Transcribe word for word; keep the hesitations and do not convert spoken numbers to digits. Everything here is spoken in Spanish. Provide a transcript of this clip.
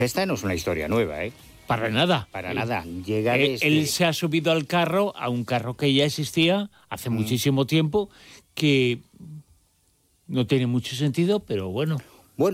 Esta no es una historia nueva, ¿eh? Para nada. Para él, nada. Llega él, desde... él se ha subido al carro, a un carro que ya existía hace mm. muchísimo tiempo, que no tiene mucho sentido, pero bueno.